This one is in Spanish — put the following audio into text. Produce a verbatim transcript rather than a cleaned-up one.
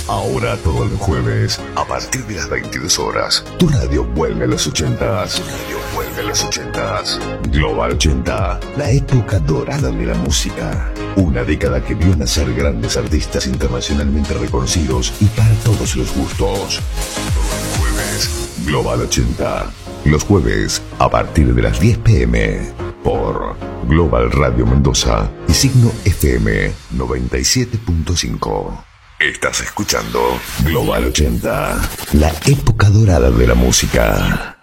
Ahora todos los jueves, a partir de las veintidós horas, tu radio vuelve a los ochentas. Tu radio vuelve a los ochentas. Global ochenta, la época dorada de la música. Una década que vio nacer grandes artistas internacionalmente reconocidos y para todos los gustos. Todos los jueves, Global ochenta. Los jueves, a partir de las diez pm, por Global Radio Mendoza y Signo F M noventa y siete punto cinco. Estás escuchando Global ochenta, la época dorada de la música.